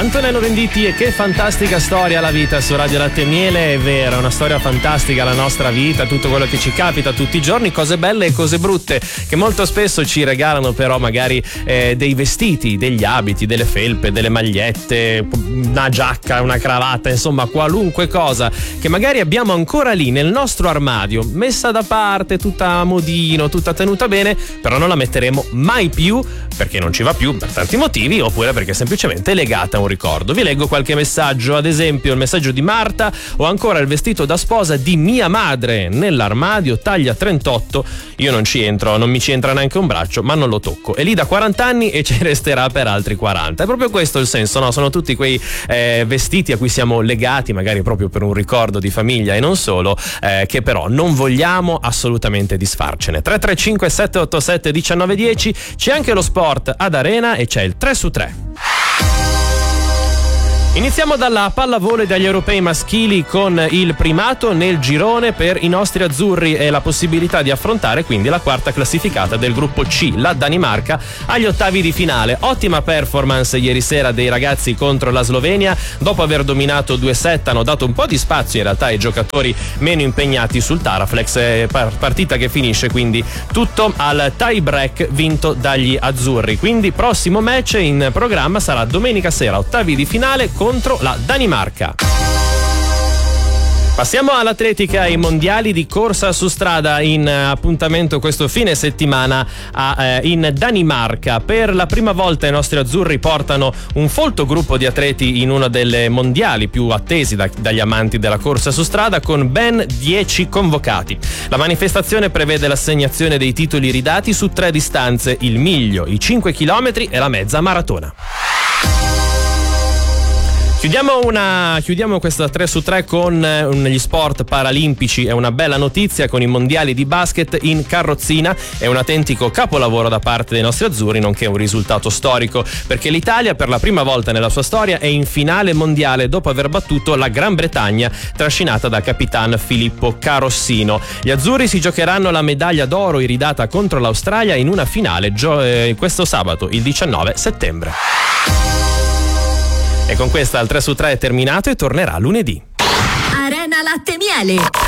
Antonello Venditti, e che fantastica storia la vita su Radio Latte e Miele. È vero, è una storia fantastica la nostra vita, tutto quello che ci capita tutti i giorni, cose belle e cose brutte che molto spesso ci regalano però magari dei vestiti, degli abiti, delle felpe, delle magliette, una giacca, una cravatta, insomma qualunque cosa che magari abbiamo ancora lì nel nostro armadio, messa da parte, tutta a modino, tutta tenuta bene, però non la metteremo mai più perché non ci va più per tanti motivi, oppure perché semplicemente è legata a un ricordo. Vi leggo qualche messaggio, ad esempio il messaggio di Marta: ho ancora il vestito da sposa di mia madre nell'armadio, taglia 38, io non ci entro, non mi ci entra neanche un braccio, ma non lo tocco, è lì da 40 anni e ci resterà per altri 40. È proprio questo il senso, no? Sono tutti quei vestiti a cui siamo legati magari proprio per un ricordo di famiglia e non solo, che però non vogliamo assolutamente disfarcene. 335 787 1910, c'è anche lo sport ad Arena e c'è il 3su3. Iniziamo dalla pallavolo e dagli europei maschili con il primato nel girone per i nostri azzurri e la possibilità di affrontare quindi la quarta classificata del gruppo C, la Danimarca, agli ottavi di finale. Ottima performance ieri sera dei ragazzi contro la Slovenia, dopo aver dominato 2-7 hanno dato un po' di spazio in realtà ai giocatori meno impegnati sul Taraflex, partita che finisce quindi tutto al tie break vinto dagli azzurri. Quindi prossimo match in programma sarà domenica sera, ottavi di finale contro la Danimarca. Passiamo all'atletica, ai mondiali di corsa su strada in appuntamento questo fine settimana in Danimarca. Per la prima volta i nostri azzurri portano un folto gruppo di atleti in uno delle mondiali più attesi dagli amanti della corsa su strada, con ben 10 convocati. La manifestazione prevede l'assegnazione dei titoli ridati su 3 distanze: il miglio, i 5 km e la mezza maratona. Chiudiamo questa 3su3 con gli sport paralimpici. È una bella notizia con i mondiali di basket in carrozzina. È un autentico capolavoro da parte dei nostri azzurri, nonché un risultato storico, perché l'Italia per la prima volta nella sua storia è in finale mondiale dopo aver battuto la Gran Bretagna, trascinata dal capitan Filippo Carossino. Gli azzurri si giocheranno la medaglia d'oro iridata contro l'Australia in una finale questo sabato, il 19 settembre. E con questa il 3su3 è terminato e tornerà lunedì. Arena Latte e Miele.